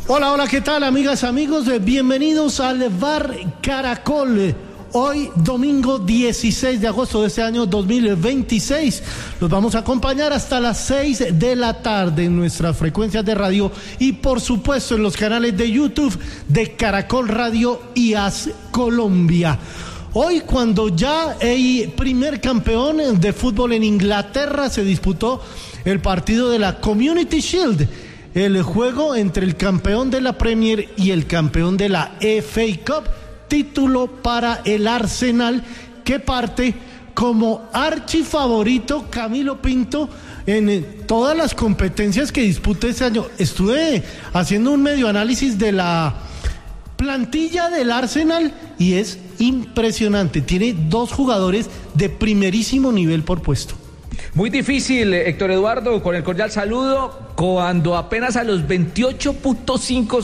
Hola, hola, ¿qué tal, amigas, amigos? Bienvenidos al Bar Caracol. Hoy, domingo 16 de agosto de este año 2026. Los vamos a acompañar hasta las 6 de la tarde en nuestras frecuencias de radio y, por supuesto, en los canales de YouTube de Caracol Radio y AS Colombia. Hoy, cuando ya hay primer campeón de fútbol en Inglaterra, se disputó el partido de la Community Shield, el juego entre el campeón de la Premier y el campeón de la FA Cup, título para el Arsenal, que parte como archifavorito Camilo Pinto en todas las competencias que disputa este año. Estuve haciendo un medio análisis de la plantilla del Arsenal y es impresionante. Tiene 2 jugadores de primerísimo nivel por puesto. Muy difícil, Héctor Eduardo, con el cordial saludo, cuando apenas a los 24.5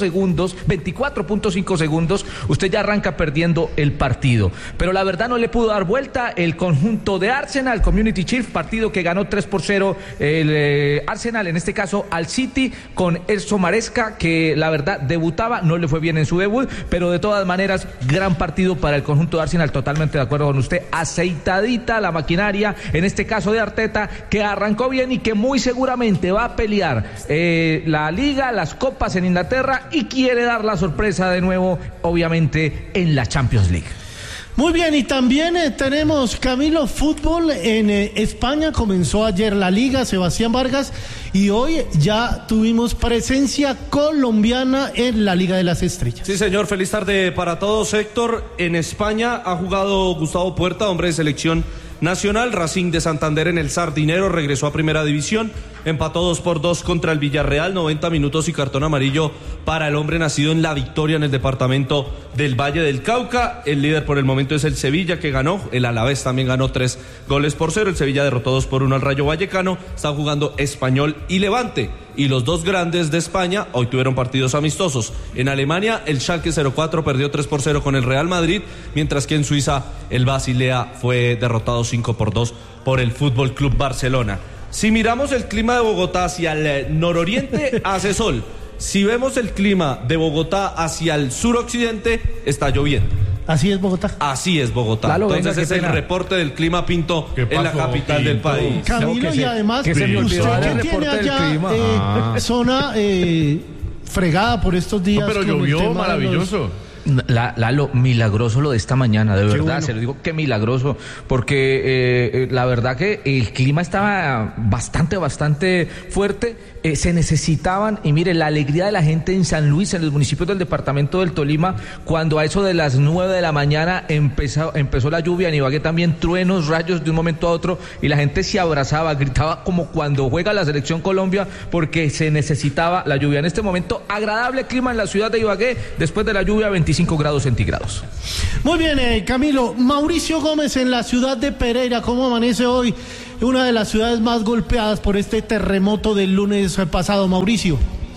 segundos, usted ya arranca perdiendo el partido. Pero la verdad no le pudo dar vuelta el conjunto de Arsenal, Community Shield, partido que ganó 3-0 el Arsenal, en este caso al City, con Enzo Maresca, que la verdad debutaba, no le fue bien en su debut, pero de todas maneras, gran partido para el conjunto de Arsenal, totalmente de acuerdo con usted, aceitadita la maquinaria, en este caso de Arteta, que arrancó bien y que muy seguramente va a pelear la Liga, las copas en Inglaterra y quiere dar la sorpresa de nuevo, obviamente, en la Champions League. Muy bien, y también tenemos, Camilo, fútbol en España. Comenzó ayer la Liga, Sebastián Vargas, y hoy ya tuvimos presencia colombiana en la Liga de las Estrellas. Sí, señor, feliz tarde para todos. Héctor, en España ha jugado Gustavo Puerta, hombre de selección nacional. Racing de Santander en el Sardinero regresó a Primera División, empató 2-2 contra el Villarreal, 90 minutos y cartón amarillo para el hombre nacido en La Victoria, en el departamento del Valle del Cauca. El líder por el momento es el Sevilla, que ganó. El Alavés también ganó 3-0. El Sevilla derrotó 2-1 al Rayo Vallecano. Están jugando Español y Levante. Y los 2 grandes de España hoy tuvieron partidos amistosos. En Alemania, el Schalke 04 perdió 3-0 con el Real Madrid, mientras que en Suiza el Basilea fue derrotado 5-2 por el Fútbol Club Barcelona. Si miramos el clima de Bogotá hacia el nororiente, hace sol. Si vemos el clima de Bogotá hacia el suroccidente, está lloviendo. Así es Bogotá. Así es Bogotá. Lalo, entonces venga, es el reporte del clima, Pinto, en la capital del país. Camilo, y además, usted que tiene allá zona fregada por estos días. No, pero llovió maravilloso. Lalo, milagroso lo de esta mañana, de verdad, bueno. Se lo digo que milagroso, porque la verdad que el clima estaba bastante fuerte, se necesitaban, y mire, la alegría de la gente en San Luis, en los municipios del departamento del Tolima, cuando a eso de las 9 de la mañana empezó la lluvia, en Ibagué también truenos, rayos de un momento a otro, y la gente se abrazaba, gritaba como cuando juega la selección Colombia, porque se necesitaba la lluvia. En este momento, agradable clima en la ciudad de Ibagué, después de la lluvia, 25 grados centígrados. Muy bien, Camilo. Mauricio Gómez en la ciudad de Pereira, ¿cómo amanece hoy? Una de las ciudades más golpeadas por este terremoto del lunes pasado, Mauricio.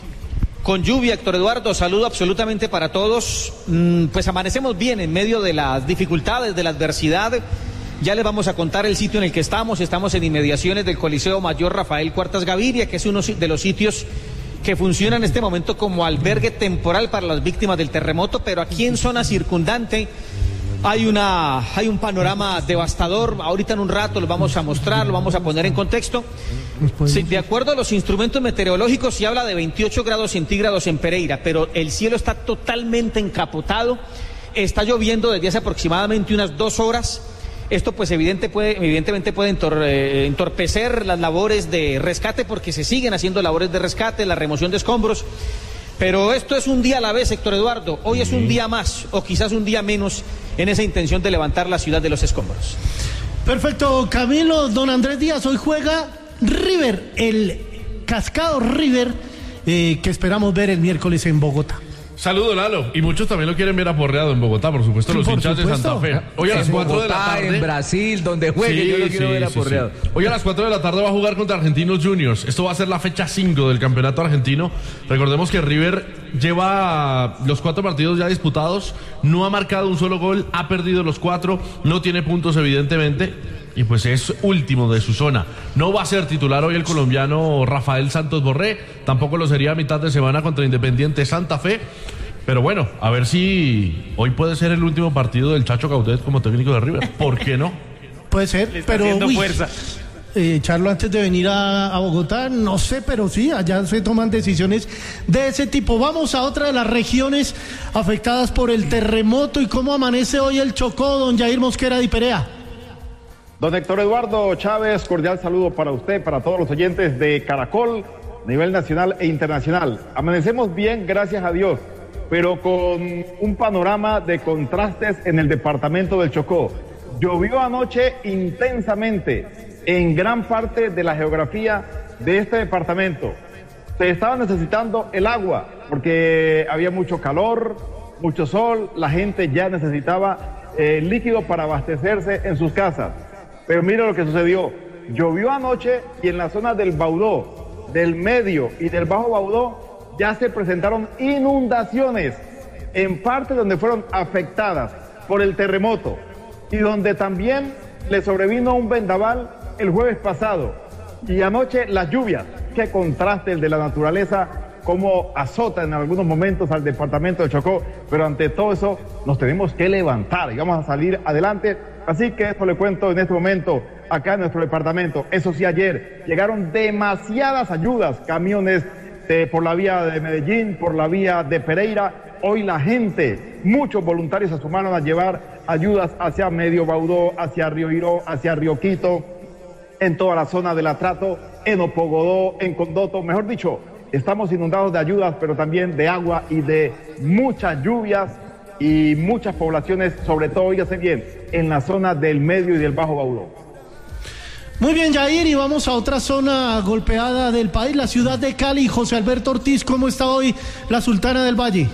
Con lluvia, Héctor Eduardo, saludo absolutamente para todos. Pues amanecemos bien en medio de las dificultades, de la adversidad. Ya les vamos a contar el sitio en el que estamos en inmediaciones del Coliseo Mayor Rafael Cuartas Gaviria, que es uno de los sitios que funciona en este momento como albergue temporal para las víctimas del terremoto, pero aquí en zona circundante hay un panorama devastador. Ahorita en un rato lo vamos a mostrar, lo vamos a poner en contexto. Sí, de acuerdo a los instrumentos meteorológicos, se habla de 28 grados centígrados en Pereira, pero el cielo está totalmente encapotado. Está lloviendo desde hace aproximadamente unas 2 horas. Esto pues evidentemente puede entorpecer las labores de rescate, porque se siguen haciendo labores de rescate, la remoción de escombros. Pero esto es un día a la vez, Héctor Eduardo. Hoy es un día más, o quizás un día menos, en esa intención de levantar la ciudad de los escombros. Perfecto, Camilo. Don Andrés Díaz, hoy juega River, el Cascado River, que esperamos ver el miércoles en Bogotá. Saludo, Lalo. Y muchos también lo quieren ver aporreado en Bogotá, por supuesto, sí, los hinchas de Santa Fe. Hoy a las 4 de la tarde. En Brasil, donde juegue, yo lo quiero ver aporreado. Sí. Hoy a las 4 de la tarde va a jugar contra Argentinos Juniors. Esto va a ser la fecha 5 del campeonato argentino. Recordemos que River lleva los 4 partidos ya disputados, no ha marcado un solo gol, ha perdido los 4, no tiene puntos evidentemente. y pues es último de su zona. No va a ser titular hoy el colombiano Rafael Santos Borré, tampoco lo sería a mitad de semana contra Independiente Santa Fe. Pero bueno, a ver si hoy puede ser el último partido del Chacho Caudet como técnico de River. ¿Por qué no? Puede ser, pero fuerza. Charlo, antes de venir a Bogotá, no sé, pero sí, allá se toman decisiones de ese tipo. Vamos a otra de las regiones afectadas por el terremoto y cómo amanece hoy el Chocó, don Jair Mosquera de Perea. Don Héctor Eduardo Chávez, cordial saludo para usted, para todos los oyentes de Caracol, a nivel nacional e internacional. Amanecemos bien, gracias a Dios, pero con un panorama de contrastes en el departamento del Chocó. Llovió anoche intensamente en gran parte de la geografía de este departamento. Se estaba necesitando el agua porque había mucho calor, mucho sol, la gente ya necesitaba líquido para abastecerse en sus casas. Pero mire lo que sucedió. Llovió anoche y en la zona del Baudó, del Medio y del Bajo Baudó ya se presentaron inundaciones en partes donde fueron afectadas por el terremoto y donde también le sobrevino un vendaval el jueves pasado. Y anoche las lluvias, qué contraste el de la naturaleza, cómo azota en algunos momentos al departamento de Chocó, pero ante todo eso nos tenemos que levantar y vamos a salir adelante. Así que esto le cuento en este momento acá en nuestro departamento. Eso sí, ayer llegaron demasiadas ayudas, camiones por la vía de Medellín, por la vía de Pereira. Hoy la gente, muchos voluntarios se sumaron a llevar ayudas hacia Medio Baudó, hacia Río Giró, hacia Río Quito, en toda la zona del Atrato, en Opogodó, en Condoto, mejor dicho, estamos inundados de ayudas, pero también de agua y de muchas lluvias y muchas poblaciones, sobre todo, oígase bien, en la zona del Medio y del Bajo Baudó. Muy bien, Jair, y vamos a otra zona golpeada del país, la ciudad de Cali. José Alberto Ortiz, ¿cómo está hoy la Sultana del Valle?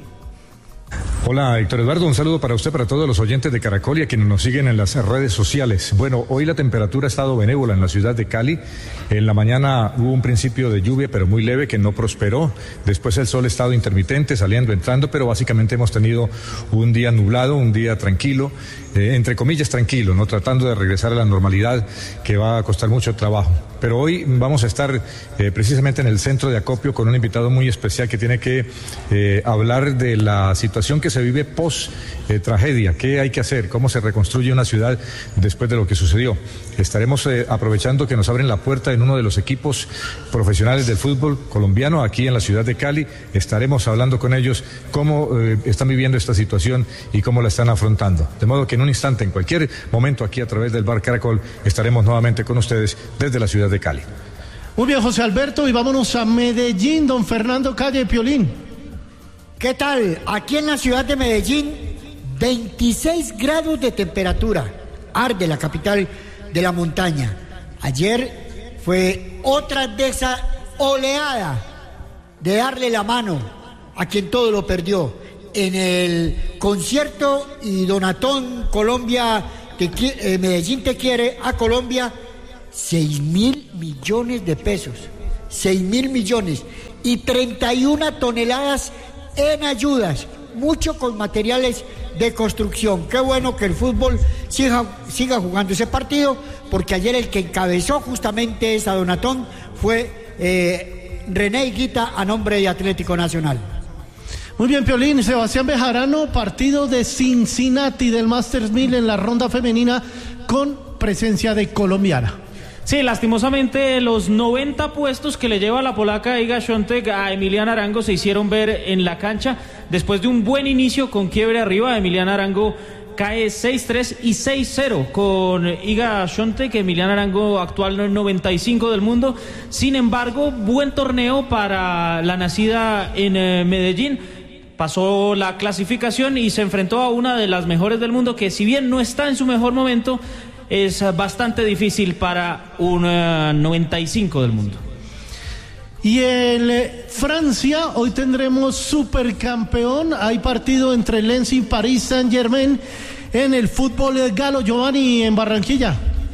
Hola, Héctor Eduardo, un saludo para usted, para todos los oyentes de Caracol y a quienes nos siguen en las redes sociales. Bueno, hoy la temperatura ha estado benévola en la ciudad de Cali. En la mañana hubo un principio de lluvia, pero muy leve, que no prosperó. Después el sol ha estado intermitente, saliendo, entrando, pero básicamente hemos tenido un día nublado, un día tranquilo, entre comillas tranquilo, no tratando de regresar a la normalidad, que va a costar mucho trabajo. Pero hoy vamos a estar precisamente en el centro de acopio con un invitado muy especial que tiene que hablar de la situación que se vive post tragedia, qué hay que hacer, cómo se reconstruye una ciudad después de lo que sucedió. Estaremos aprovechando que nos abren la puerta en uno de los equipos profesionales del fútbol colombiano aquí en la ciudad de Cali. Estaremos hablando con ellos cómo están viviendo esta situación y cómo la están afrontando. De modo que en un instante, en cualquier momento, aquí a través del Bar Caracol, estaremos nuevamente con ustedes desde la ciudad de Cali. Muy bien, José Alberto, y vámonos a Medellín, don Fernando Calle Piolín. ¿Qué tal? Aquí en la ciudad de Medellín, 26 grados de temperatura, arde la capital de la montaña. Ayer fue otra de esa oleada de darle la mano a quien todo lo perdió. En el concierto y Donatón Colombia, Medellín te quiere a Colombia, 6.000 millones de pesos, 6.000 millones y 31 toneladas en ayudas, mucho con materiales de construcción. Qué bueno que el fútbol siga jugando ese partido, porque ayer el que encabezó justamente esa Donatón fue René Higuita a nombre de Atlético Nacional. Muy bien, Piolín. Sebastián Bejarano, partido de Cincinnati del Masters 1000 en la ronda femenina con presencia de colombiana. Sí, lastimosamente los 90 puestos que le lleva la polaca Iga Świątek a Emiliana Arango se hicieron ver en la cancha después de un buen inicio con quiebre arriba. Emiliana Arango cae 6-3 y 6-0 con Iga Świątek, Emiliana Arango actual 95 del mundo. Sin embargo, buen torneo para la nacida en Medellín. Pasó la clasificación y se enfrentó a una de las mejores del mundo, que si bien no está en su mejor momento, es bastante difícil para un 95 del mundo. Y en Francia hoy tendremos supercampeón. Hay partido entre Lens y Paris Saint-Germain en el fútbol galo. Giovanni, en Barranquilla.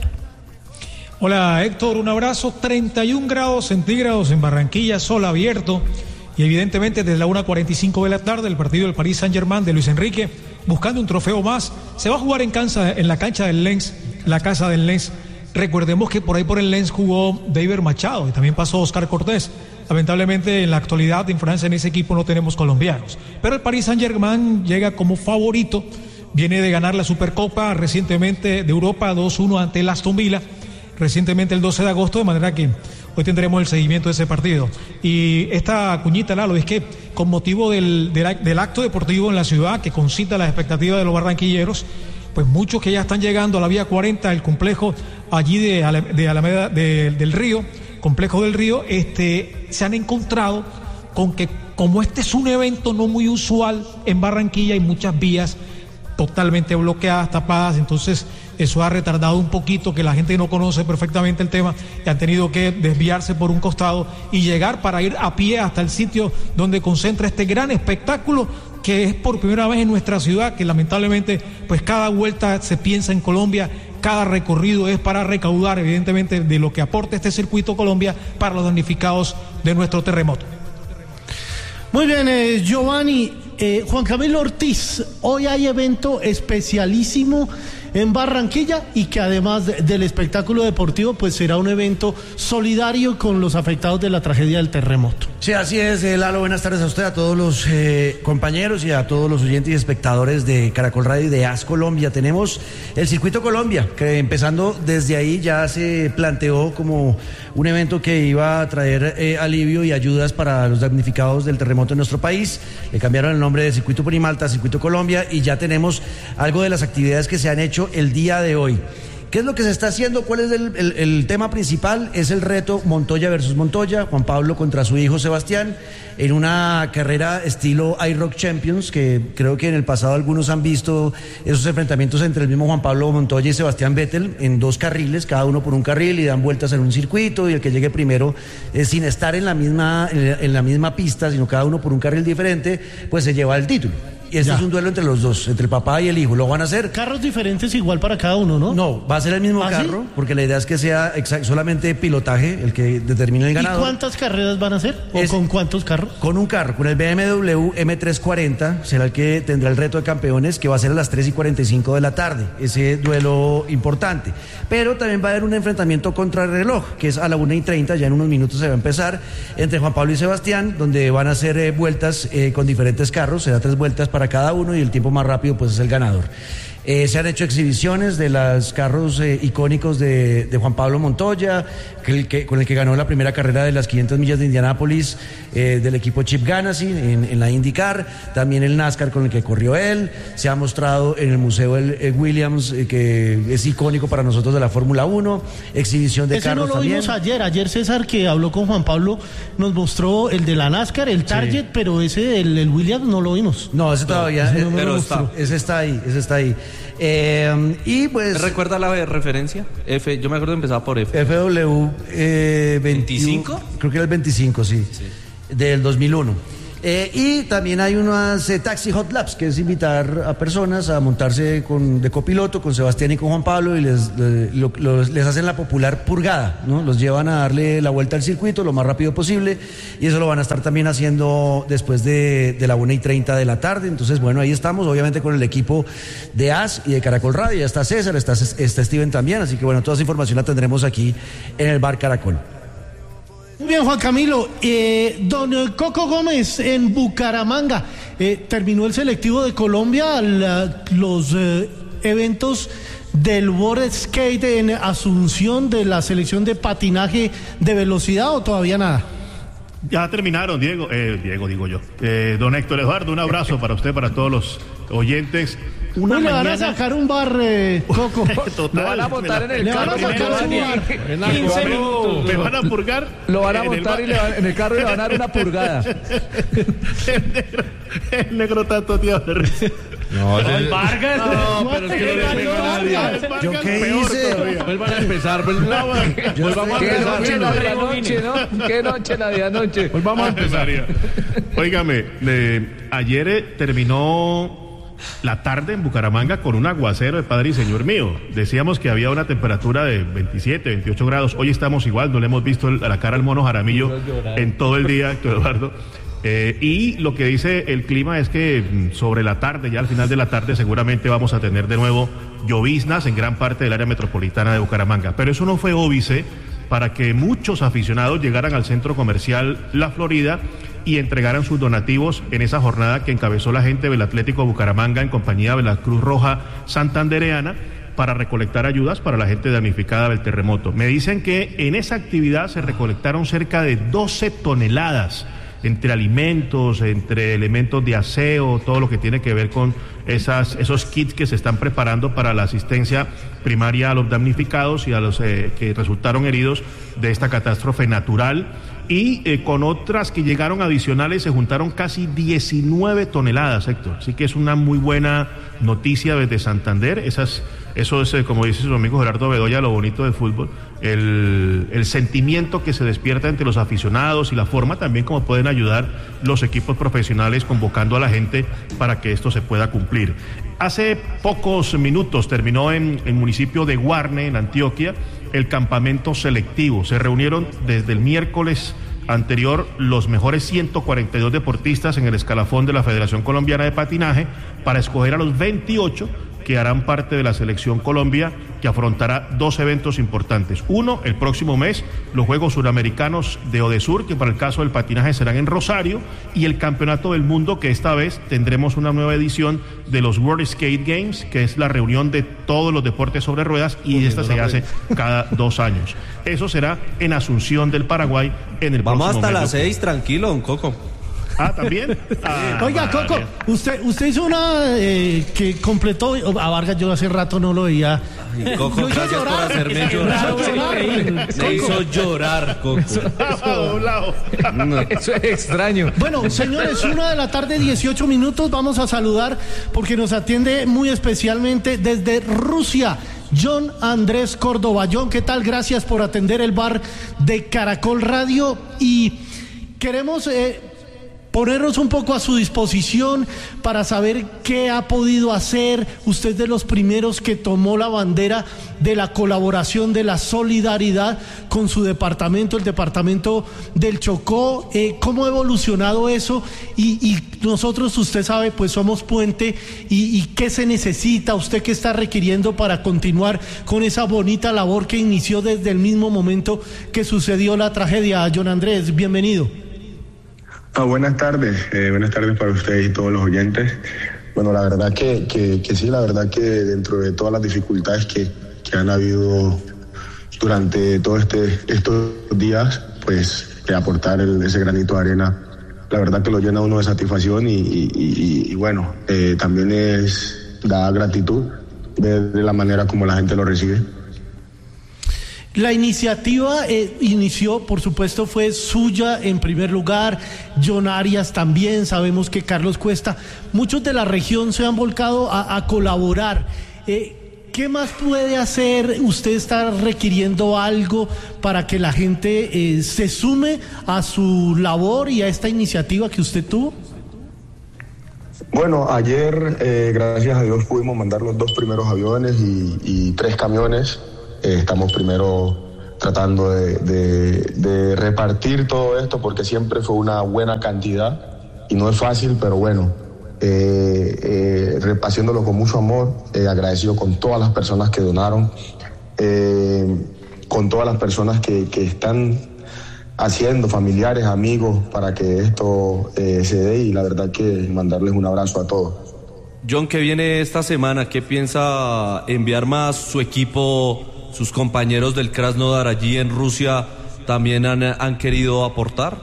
Hola Héctor, un abrazo. 31 grados centígrados en Barranquilla, sol abierto. Y evidentemente desde la 1:45 de la tarde el partido del Paris Saint-Germain de Luis Enrique buscando un trofeo más. Se va a jugar en la cancha del Lens, la casa del Lens. Recordemos que por ahí por el Lens jugó David Machado y también pasó Oscar Cortés. Lamentablemente en la actualidad en Francia en ese equipo no tenemos colombianos. Pero el Paris Saint-Germain llega como favorito. Viene de ganar la Supercopa recientemente de Europa 2-1 ante el Aston Villa. Recientemente el 12 de agosto, de manera que hoy tendremos el seguimiento de ese partido. Y esta cuñita, Lalo, es que con motivo del acto deportivo en la ciudad que concita las expectativas de los barranquilleros, pues muchos que ya están llegando a la vía 40, el complejo allí de Alameda del Río, complejo del Río, se han encontrado con que como este es un evento no muy usual en Barranquilla, hay muchas vías totalmente bloqueadas, tapadas, entonces eso ha retardado un poquito, que la gente no conoce perfectamente el tema y han tenido que desviarse por un costado y llegar para ir a pie hasta el sitio donde concentra este gran espectáculo que es por primera vez en nuestra ciudad, que lamentablemente pues cada vuelta se piensa en Colombia, cada recorrido es para recaudar evidentemente de lo que aporta este circuito Colombia para los damnificados de nuestro terremoto. Muy bien, Giovanni. Juan Camilo Ortiz, hoy hay evento especialísimo en Barranquilla y que además del espectáculo deportivo pues será un evento solidario con los afectados de la tragedia del terremoto. Sí, así es, Lalo, buenas tardes a usted, a todos los compañeros y a todos los oyentes y espectadores de Caracol Radio y de AS Colombia. Tenemos el Circuito Colombia, que empezando desde ahí ya se planteó como un evento que iba a traer alivio y ayudas para los damnificados del terremoto en nuestro país. Le cambiaron el nombre de Circuito Ponimalta a Circuito Colombia y ya tenemos algo de las actividades que se han hecho el día de hoy. ¿Qué es lo que se está haciendo? ¿Cuál es el tema principal? Es el reto Montoya versus Montoya, Juan Pablo contra su hijo Sebastián, en una carrera estilo iRock Champions, que creo que en el pasado algunos han visto esos enfrentamientos entre el mismo Juan Pablo Montoya y Sebastián Vettel en dos carriles, cada uno por un carril, y dan vueltas en un circuito, y el que llegue primero, sin estar en la misma pista, sino cada uno por un carril diferente, pues se lleva el título. Y este es un duelo entre los dos, entre el papá y el hijo. Lo van a hacer. Carros diferentes igual para cada uno, ¿no? No, va a ser el mismo carro, ¿sí? Porque la idea es que sea solamente pilotaje el que determine el ganador. ¿Y cuántas carreras van a hacer? ¿O con cuántos carros? Con un carro, con el BMW M340, será el que tendrá el reto de campeones, que va a ser a las 3:45 de la tarde. Ese duelo importante. Pero también va a haber un enfrentamiento contra el reloj, que es a la 1:30, ya en unos minutos se va a empezar, entre Juan Pablo y Sebastián, donde van a hacer vueltas con diferentes carros, se da 3 vueltas para cada uno y el tiempo más rápido pues es el ganador. Se han hecho exhibiciones de los carros icónicos de Juan Pablo Montoya, con el que ganó la primera carrera de las 500 millas de Indianápolis del equipo Chip Ganassi en la IndyCar, también el NASCAR con el que corrió él. Se ha mostrado en el Museo el Williams, que es icónico para nosotros de la Fórmula 1, exhibición de carros también. Ese no lo vimos ayer César, que habló con Juan Pablo, nos mostró el de la NASCAR, el Target, sí. Pero ese, el Williams, no lo vimos. No, ese todavía, pero ese está ahí. Y pues ¿recuerda la referencia? Yo me acuerdo que empezaba por F. FW 25. Creo que era el 25, sí. Del 2001. Y también hay unas Taxi Hot Laps, que es invitar a personas a montarse de copiloto con Sebastián y con Juan Pablo, y les hacen la popular purgada, ¿no? Los llevan a darle la vuelta al circuito lo más rápido posible, y eso lo van a estar también haciendo después de la 1:30 de la tarde. Entonces, bueno, ahí estamos, obviamente con el equipo de AS y de Caracol Radio. Ya está César, está Steven también, así que bueno, toda esa información la tendremos aquí en el Bar Caracol. Muy bien, Juan Camilo. Don Coco Gómez en Bucaramanga. Terminó el selectivo de Colombia, los eventos del World Skate en Asunción, de la selección de patinaje de velocidad, ¿o todavía nada? Ya terminaron, Diego digo yo. Don Héctor Eduardo, un abrazo para usted, para todos los oyentes. Le van a sacar un bar, Coco. Total, lo van a montar en el carro. 15 minutos. ¿Me van a purgar? Lo van a montar en el carro y le van a dar una purgada. El negro tanto tío. No, Vargas. No, pero es que no le pegó a nadie. ¿Yo qué hice? Vuelvan a empezar. Volvamos a empezar. Qué noche la de anoche. Volvamos a empezar. Óigame, ayer terminó la tarde en Bucaramanga con un aguacero de padre y señor mío. Decíamos que había una temperatura de 27, 28 grados. Hoy estamos igual, no le hemos visto la cara al mono Jaramillo en todo el día, Héctor Eduardo. Y lo que dice el clima es que sobre la tarde, ya al final de la tarde, seguramente vamos a tener de nuevo lloviznas en gran parte del área metropolitana de Bucaramanga. Pero eso no fue óbice para que muchos aficionados llegaran al centro comercial La Florida y entregaran sus donativos en esa jornada que encabezó la gente del Atlético Bucaramanga en compañía de la Cruz Roja Santandereana para recolectar ayudas para la gente damnificada del terremoto. Me dicen que en esa actividad se recolectaron cerca de 12 toneladas entre alimentos, entre elementos de aseo, todo lo que tiene que ver con esos kits que se están preparando para la asistencia primaria a los damnificados y a los que resultaron heridos de esta catástrofe natural. Y con otras que llegaron adicionales se juntaron casi 19 toneladas, Héctor. Así que es una muy buena noticia desde Santander. Eso es, como dice su amigo Gerardo Bedoya, lo bonito del fútbol, el sentimiento que se despierta entre los aficionados y la forma también como pueden ayudar los equipos profesionales convocando a la gente para que esto se pueda cumplir. Hace pocos minutos terminó en el municipio de Guarne, en Antioquia, el campamento selectivo. Se reunieron desde el miércoles anterior los mejores 142 deportistas en el escalafón de la Federación Colombiana de Patinaje para escoger a los 28 que harán parte de la Selección Colombia, que afrontará 2 eventos importantes. Uno, el próximo mes, los Juegos Suramericanos de Odesur, que para el caso del patinaje serán en Rosario, y el Campeonato del Mundo, que esta vez tendremos una nueva edición de los World Skate Games, que es la reunión de todos los deportes sobre ruedas, y esta se hace cada 2 años. Eso será en Asunción del Paraguay en el próximo mes. Vamos hasta las 6, tranquilo, don Coco. Ah, ¿también? Oiga, Coco, usted hizo una que completó, a Vargas yo hace rato no lo veía. Ay, Coco, gracias por hacerme llorar. Me hizo llorar, Coco. Eso es extraño. Bueno, señores, 1:00 p.m, 18 minutos, vamos a saludar porque nos atiende muy especialmente desde Rusia John Andrés Córdoba. John, ¿qué tal? Gracias por atender el bar de Caracol Radio y queremos ponernos un poco a su disposición para saber qué ha podido hacer. Usted es de los primeros que tomó la bandera de la colaboración, de la solidaridad con su departamento, el departamento del Chocó. ¿Cómo ha evolucionado eso? Y nosotros, usted sabe, pues somos puente. ¿Y qué se necesita? ¿Usted qué está requiriendo para continuar con esa bonita labor que inició desde el mismo momento que sucedió la tragedia? John Andrés, bienvenido. Buenas tardes para ustedes y todos los oyentes. Bueno, la verdad que sí, la verdad que dentro de todas las dificultades que han habido durante todos estos días, pues aportar ese granito de arena, la verdad que lo llena uno de satisfacción y bueno, también da gratitud de la manera como la gente lo recibe. La iniciativa inició, por supuesto, fue suya en primer lugar, John Arias también, sabemos que Carlos Cuesta, muchos de la región se han volcado a colaborar. ¿Qué más puede hacer? ¿Usted está requiriendo algo para que la gente se sume a su labor y a esta iniciativa que usted tuvo? Bueno, ayer, gracias a Dios, pudimos mandar los 2 primeros aviones y 3 camiones. Estamos primero tratando de repartir todo esto porque siempre fue una buena cantidad y no es fácil, pero bueno, haciéndolo con mucho amor, agradecido con todas las personas que donaron, con todas las personas que están haciendo, familiares, amigos, para que esto se dé y la verdad que mandarles un abrazo a todos. John, ¿qué viene esta semana? ¿Qué piensa enviar más su equipo? ¿Sus compañeros del Krasnodar allí en Rusia también han querido aportar?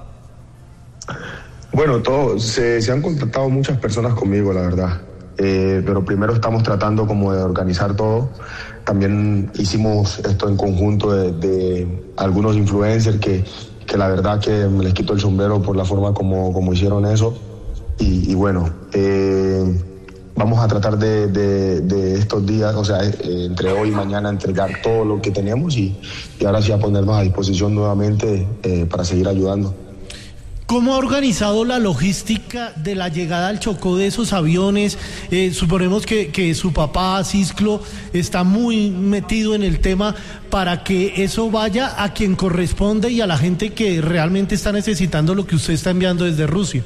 Bueno, se han contactado muchas personas conmigo, la verdad. Pero primero estamos tratando como de organizar todo. También hicimos esto en conjunto de algunos influencers que la verdad que me les quito el sombrero por la forma como hicieron eso. Y bueno, vamos a tratar de estos días, o sea, entre hoy y mañana entregar todo lo que tenemos y ahora sí a ponernos a disposición nuevamente para seguir ayudando. ¿Cómo ha organizado la logística de la llegada al Chocó de esos aviones? Suponemos que su papá, Cisclo, está muy metido en el tema para que eso vaya a quien corresponde y a la gente que realmente está necesitando lo que usted está enviando desde Rusia.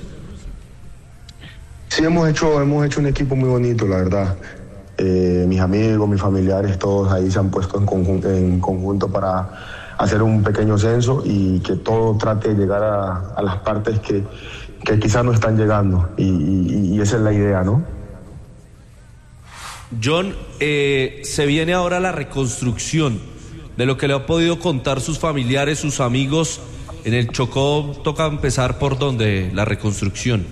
Sí, hemos hecho un equipo muy bonito, la verdad. Mis amigos, mis familiares, todos ahí se han puesto en conjunto para hacer un pequeño censo y que todo trate de llegar a las partes que quizás no están llegando y esa es la idea, ¿no? John, se viene ahora la reconstrucción de lo que le han podido contar sus familiares, sus amigos. En el Chocó toca empezar por donde la reconstrucción.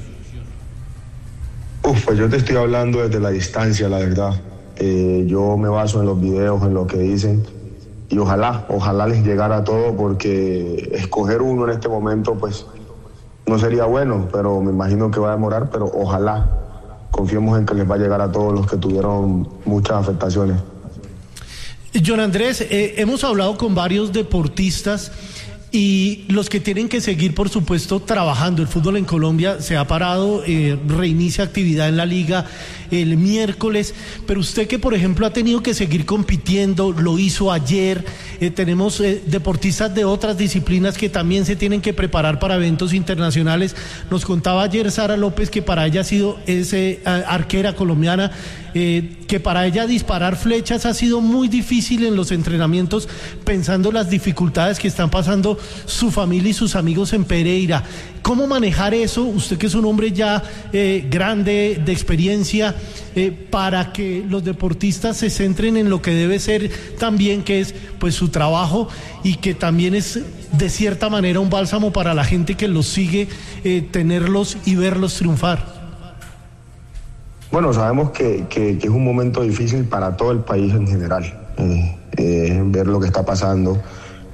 Pues yo te estoy hablando desde la distancia, la verdad. Yo me baso en los videos, en lo que dicen. Y ojalá les llegara todo, porque escoger uno en este momento pues no sería bueno, pero me imagino que va a demorar, pero ojalá, confiemos en que les va a llegar a todos los que tuvieron muchas afectaciones. John Andrés, hemos hablado con varios deportistas y los que tienen que seguir, por supuesto, trabajando. El fútbol en Colombia se ha parado, reinicia actividad en la liga el miércoles, pero usted que, por ejemplo, ha tenido que seguir compitiendo, lo hizo ayer, tenemos deportistas de otras disciplinas que también se tienen que preparar para eventos internacionales. Nos contaba ayer Sara López que para ella ha sido arquera colombiana, que para ella disparar flechas ha sido muy difícil en los entrenamientos, pensando las dificultades que están pasando su familia y sus amigos en Pereira. ¿Cómo manejar eso? Usted que es un hombre ya grande, de experiencia, para que los deportistas se centren en lo que debe ser también, que es pues su trabajo, y que también es de cierta manera un bálsamo para la gente que los sigue, tenerlos y verlos triunfar. Bueno, sabemos que es un momento difícil para todo el país en general, ver lo que está pasando.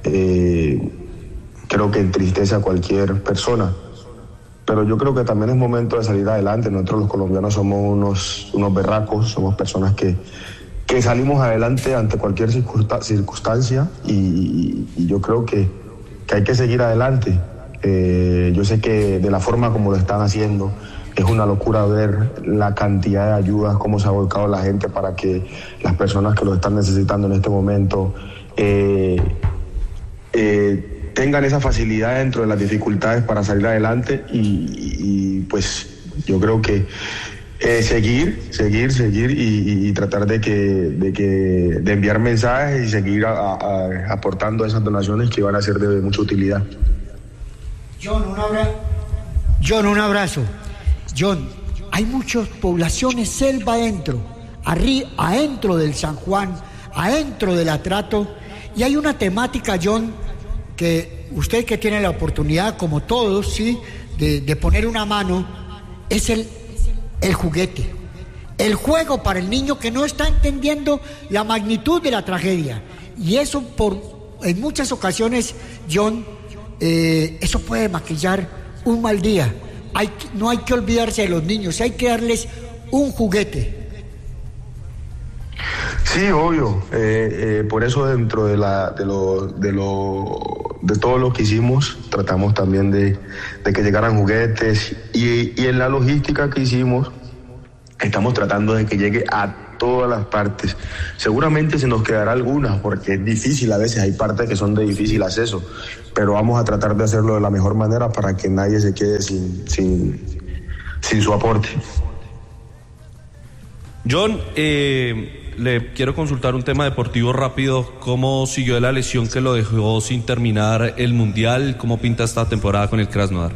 Creo que entristece a cualquier persona, pero yo creo que también es momento de salir adelante. Nosotros los colombianos somos unos berracos, somos personas que salimos adelante ante cualquier circunstancia y yo creo que hay que seguir adelante. Yo sé que de la forma como lo están haciendo es una locura ver la cantidad de ayudas, cómo se ha volcado la gente para que las personas que lo están necesitando en este momento tengan esa facilidad dentro de las dificultades para salir adelante y pues yo creo que seguir y tratar de enviar mensajes y seguir aportando esas donaciones que van a ser de mucha utilidad. John, un abrazo. John, hay muchas poblaciones selva adentro del San Juan, adentro del Atrato, y hay una temática, John, que usted que tiene la oportunidad, como todos, ¿sí?, de poner una mano, es el juguete, el juego para el niño que no está entendiendo la magnitud de la tragedia. Y eso en muchas ocasiones, John, eso puede maquillar un mal día. No hay que olvidarse de los niños, hay que darles un juguete. Sí, obvio. Por eso dentro de todo lo que hicimos, tratamos también de que llegaran juguetes y en la logística que hicimos, estamos tratando de que llegue a todas las partes. Seguramente se nos quedará algunas porque es difícil, a veces hay partes que son de difícil acceso, pero vamos a tratar de hacerlo de la mejor manera para que nadie se quede sin su aporte. John, le quiero consultar un tema deportivo rápido. ¿Cómo siguió la lesión que lo dejó sin terminar el Mundial? ¿Cómo pinta esta temporada con el Krasnodar?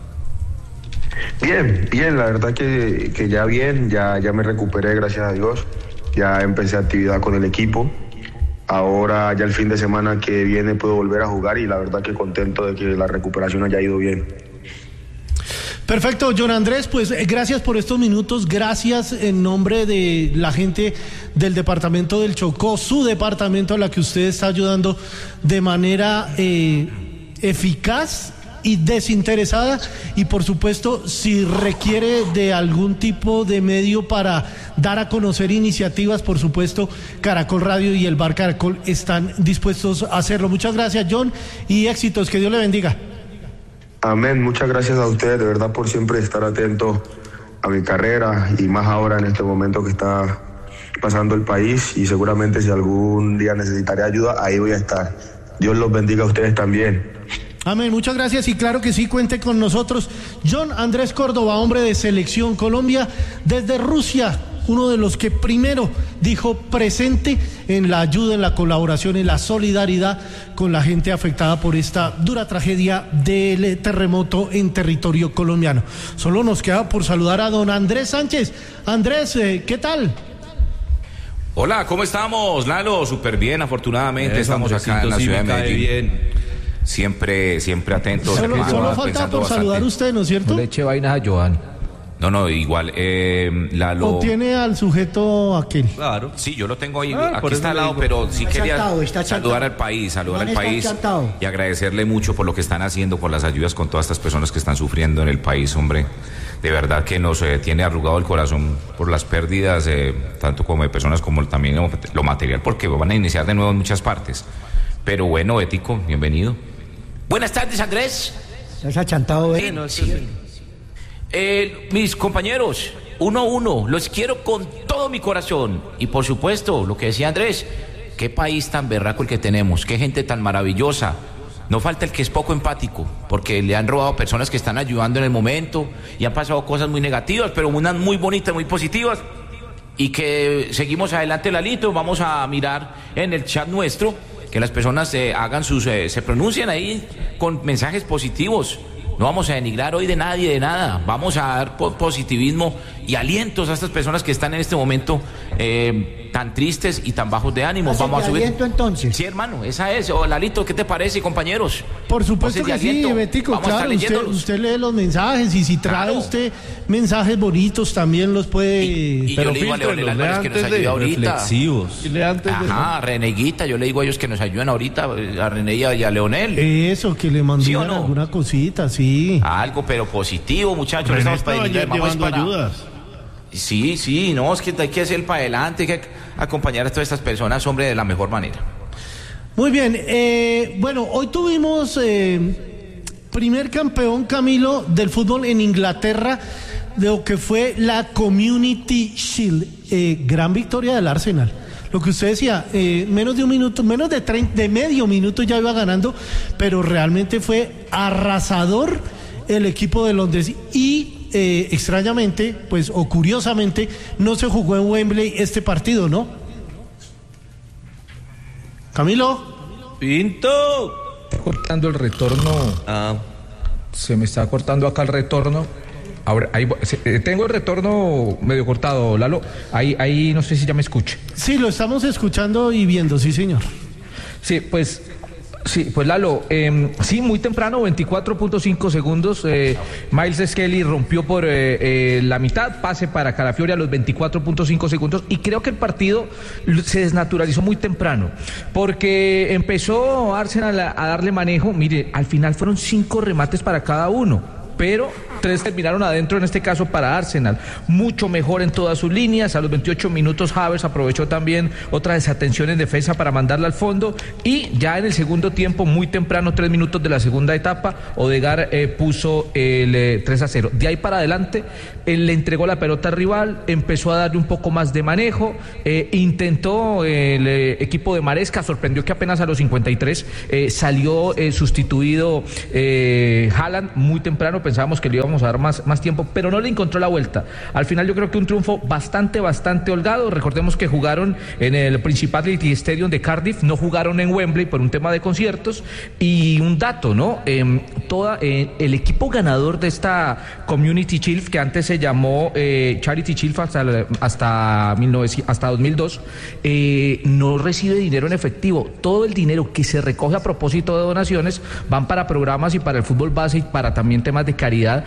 Bien, la verdad que ya bien, ya me recuperé, gracias a Dios. Ya empecé actividad con el equipo. Ahora ya el fin de semana que viene puedo volver a jugar y la verdad que contento de que la recuperación haya ido bien. Perfecto, John Andrés, pues gracias por estos minutos, gracias en nombre de la gente del departamento del Chocó, su departamento, a la que usted está ayudando de manera eficaz y desinteresada, y por supuesto si requiere de algún tipo de medio para dar a conocer iniciativas, por supuesto Caracol Radio y el Bar Caracol están dispuestos a hacerlo. Muchas gracias, John, y éxitos, que Dios le bendiga. Amén, muchas gracias a ustedes de verdad por siempre estar atentos a mi carrera y más ahora en este momento que está pasando el país, y seguramente si algún día necesitaré ayuda, ahí voy a estar. Dios los bendiga a ustedes también. Amén, muchas gracias, y claro que sí, cuente con nosotros. John Andrés Córdoba, hombre de Selección Colombia, desde Rusia, uno de los que primero dijo presente en la ayuda, en la colaboración, en la solidaridad con la gente afectada por esta dura tragedia del terremoto en territorio colombiano. Solo nos queda por saludar a don Andrés Sánchez. Andrés, ¿qué tal? Hola, ¿cómo estamos, Lalo? Súper bien, afortunadamente. Estamos acá en la ciudad de Medellín. Siempre atentos. Solo falta por saludar a usted, ¿no es cierto? No le eche vainas a Joan. No, igual, Lalo. ¿O tiene al sujeto aquel? Claro. Sí, yo lo tengo ahí, aquí está al lado, pero sí quería saludar al país y agradecerle mucho por lo que están haciendo, por las ayudas con todas estas personas que están sufriendo en el país, hombre. De verdad que nos tiene arrugado el corazón por las pérdidas, tanto como de personas como también lo material, porque van a iniciar de nuevo en muchas partes. Pero bueno, Ético, bienvenido. Buenas tardes, Andrés. ¿Estás achantado, mis compañeros, 1-1, los quiero con todo mi corazón. Y por supuesto, lo que decía Andrés, qué país tan berraco el que tenemos, qué gente tan maravillosa. No falta el que es poco empático, porque le han robado personas que están ayudando en el momento y han pasado cosas muy negativas, pero unas muy bonitas, muy positivas. Y que seguimos adelante, Lalito. Vamos a mirar en el chat nuestro, que las personas se pronuncien ahí con mensajes positivos. No vamos a denigrar hoy de nadie, de nada. Vamos a dar positivismo y alientos a estas personas que están en este momento tan tristes y tan bajos de ánimo. Vamos a subir. ¿Aliento entonces? Sí, hermano, esa es. Lalito, ¿qué te parece, compañeros? Por supuesto que sí, Betico, claro. Usted lee los mensajes, y si trae usted mensajes bonitos también los puede. Y yo le digo a Leonel Álvarez que nos ayude ahorita. Reflexivos. Ajá, Reneguita, yo le digo a ellos que nos ayuden ahorita, a René y a Leonel. Eso, que le mandó alguna cosita, sí. Algo, pero positivo, muchachos. René estamos para llevando ayudas. Sí, no, es que hay que hacer para adelante, hay que acompañar a todas estas personas, hombre, de la mejor manera. Muy bien, bueno, hoy tuvimos primer campeón, Camilo, del fútbol en Inglaterra, de lo que fue la Community Shield, gran victoria del Arsenal. Lo que usted decía, menos de un minuto, menos de medio minuto ya iba ganando, pero realmente fue arrasador el equipo de Londres y extrañamente, pues, o curiosamente, no se jugó en Wembley este partido, ¿no? Camilo. Pinto. Está cortando el retorno. Se me está cortando acá el retorno. Ahora, tengo el retorno medio cortado, Lalo. Ahí no sé si ya me escuche. Sí, lo estamos escuchando y viendo, sí, señor. Sí, pues Lalo, sí, muy temprano, 24.5 segundos, Miles Skelly rompió por la mitad, pase para Calafiori a los 24.5 segundos, y creo que el partido se desnaturalizó muy temprano, porque empezó Arsenal a darle manejo. Mire, al final fueron 5 remates para cada uno, pero 3 terminaron adentro, en este caso para Arsenal. Mucho mejor en todas sus líneas. A los 28 minutos Havertz aprovechó también otra desatención en defensa para mandarla al fondo, y ya en el segundo tiempo, muy temprano, 3 minutos de la segunda etapa, Odegaard puso el 3-0. De ahí para adelante, él le entregó la pelota al rival, empezó a darle un poco más de manejo, intentó el equipo de Maresca, sorprendió que apenas a los 53 salió sustituido Haaland muy temprano. Pensábamos que le íbamos a dar más tiempo, pero no le encontró la vuelta. Al final yo creo que un triunfo bastante holgado. Recordemos que jugaron en el Principality Stadium de Cardiff, no jugaron en Wembley por un tema de conciertos. Y un dato, ¿no? El equipo ganador de esta Community Shield, que antes se llamó Charity Shield hasta 2002, no recibe dinero en efectivo. Todo el dinero que se recoge a propósito de donaciones van para programas y para el fútbol base y para también temas de caridad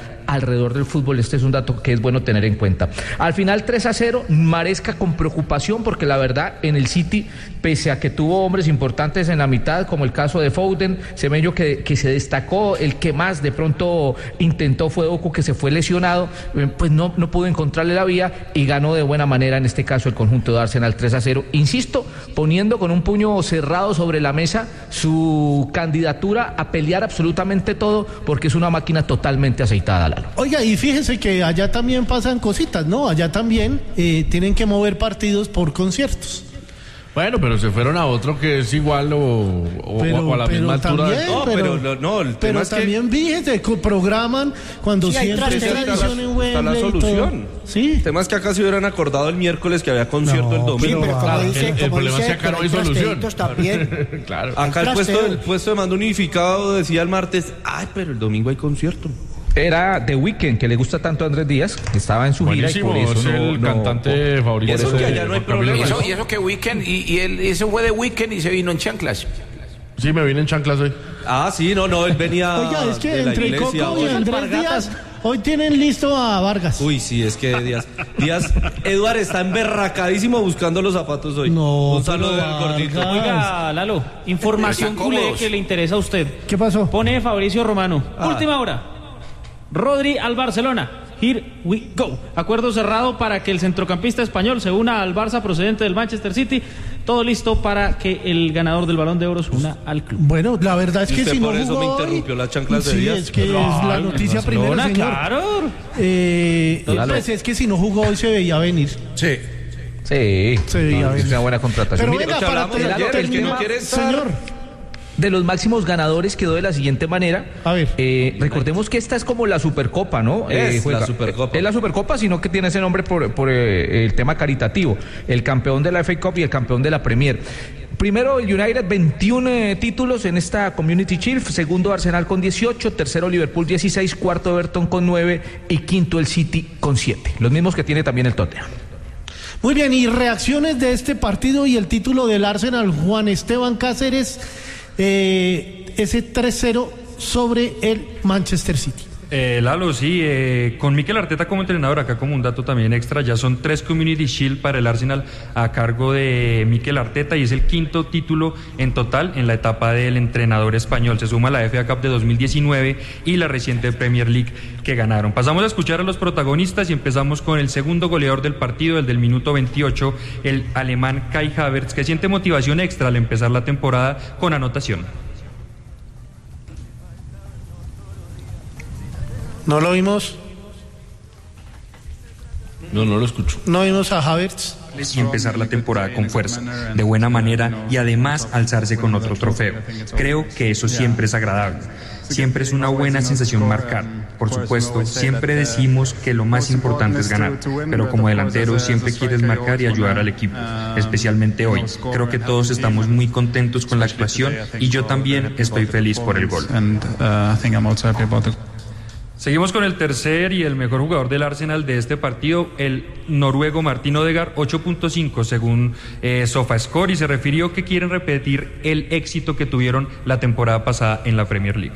alrededor del fútbol. Este es un dato que es bueno tener en cuenta. Al final 3-0, Maresca con preocupación porque la verdad en el City, pese a que tuvo hombres importantes en la mitad, como el caso de Foden, Semenyo que se destacó, el que más de pronto intentó fue Doku, que se fue lesionado, pues no pudo encontrarle la vía y ganó de buena manera en este caso el conjunto de Arsenal 3-0. Insisto, poniendo con un puño cerrado sobre la mesa su candidatura a pelear absolutamente todo, porque es una máquina totalmente aceitada, Lalo. Oiga, y fíjense que allá también pasan cositas, ¿no? Allá también tienen que mover partidos por conciertos. Bueno, pero se fueron a otro que es igual o a la misma altura. El tema es también, fíjense, programan cuando siempre está la solución. Sí. El tema es que acá se hubieran acordado el miércoles que había concierto el domingo. Sí, pero el problema es que acá no hay solución. Claro. Acá el puesto de mando unificado decía el martes, pero el domingo hay concierto. Era The Weeknd, que le gusta tanto a Andrés Díaz, que estaba en su gira y por eso es el cantante favorito. Eso que allá no hay problema. Y eso que Weeknd, y él, eso fue The Weeknd y se vino en chanclas. Sí, me vine en chanclas hoy. Sí, él venía. Oiga, es que entre Coco y Andrés Díaz hoy tienen listo a Vargas. Uy, sí, es que Díaz, Eduard está emberracadísimo buscando los zapatos hoy. Un saludo del gordito. Oiga, Lalo, información culé que le interesa a usted. ¿Qué pasó? Pone Fabricio Romano. Última hora. Rodri al Barcelona. Here we go. Acuerdo cerrado para que el centrocampista español se una al Barça procedente del Manchester City. Todo listo para que el ganador del Balón de Oro se una al club. Bueno, la verdad es que si no por eso jugó me interrumpió las chanclas de Díaz. Sí, es que es la noticia primero, señor. Claro. Pues es que si no jugó hoy se veía venir. Sí. Sí, se veía venir. Es una buena contratación. Pero venga, para terminar, señor. De los máximos ganadores quedó de la siguiente manera. A ver. Recordemos que esta es como la Supercopa, ¿no? Es la Supercopa. Es la Supercopa, sino que tiene ese nombre por el tema caritativo. El campeón de la FA Cup y el campeón de la Premier. Primero el United, 21 títulos en esta Community Shield. Segundo Arsenal con 18. Tercero Liverpool 16. Cuarto Everton con 9. Y quinto el City con 7. Los mismos que tiene también el Tottenham. Muy bien, y reacciones de este partido y el título del Arsenal, Juan Esteban Cáceres. Ese 3-0 sobre el Manchester City. Lalo, sí, con Mikel Arteta como entrenador, acá como un dato también extra, ya son 3 Community Shield para el Arsenal a cargo de Mikel Arteta y es el 5º título en total en la etapa del entrenador español. Se suma la FA Cup de 2019 y la reciente Premier League que ganaron. Pasamos a escuchar a los protagonistas y empezamos con el segundo goleador del partido, el del minuto 28, el alemán Kai Havertz, que siente motivación extra al empezar la temporada con anotación. ¿No lo vimos? No lo escucho. ¿No vimos a Havertz? Y empezar la temporada con fuerza, de buena manera y además alzarse con otro trofeo. Creo que eso siempre es agradable. Siempre es una buena sensación marcar. Por supuesto, siempre decimos que lo más importante es ganar, pero como delantero siempre quieres marcar y ayudar al equipo, especialmente hoy. Creo que todos estamos muy contentos con la actuación y yo también estoy feliz por el gol. Seguimos con el tercer y el mejor jugador del Arsenal de este partido, el noruego Martin Odegaard, 8.5 según SofaScore, y se refirió que quieren repetir el éxito que tuvieron la temporada pasada en la Premier League.